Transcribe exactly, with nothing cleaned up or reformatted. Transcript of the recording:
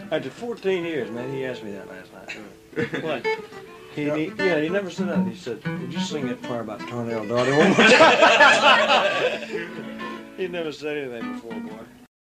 After fourteen years, man, he asked me that last night. What? He, he, yeah, he never said that. He said, "Would you sing that part about Tornell Dottie one more time?" He never said anything before, boy.